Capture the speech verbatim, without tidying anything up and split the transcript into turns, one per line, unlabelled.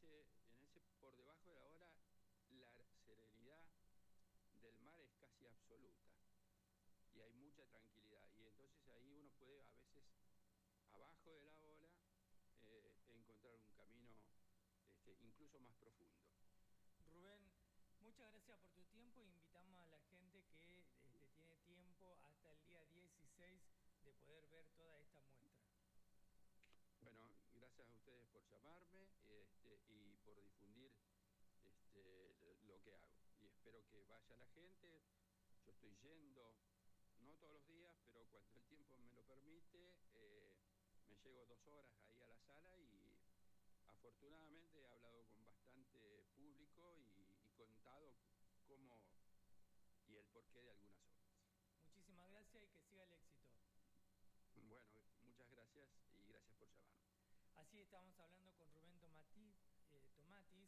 ese, en ese por debajo de la ola, la serenidad del mar es casi absoluta y hay mucha tranquilidad, y entonces ahí uno puede a veces abajo de la ola eh, encontrar un camino este, incluso más profundo.
Rubén, muchas gracias por tu tiempo. Invitamos a la gente que este, tiene tiempo hasta el día dieciséis de poder ver toda esta muestra.
Bueno, gracias a ustedes por llamarme este, y por difundir este, lo que hago. Y espero que vaya la gente. Yo estoy yendo, no todos los días, pero cuando el tiempo me lo permite, eh, me llego dos horas ahí a la sala y afortunadamente he hablado con bastante público y, y contado cómo y el porqué de algunas obras.
Muchísimas gracias y que siga el éxito.
Bueno, muchas gracias y gracias por llamarme.
Así estamos hablando con Rubén Tomati, eh, Tomati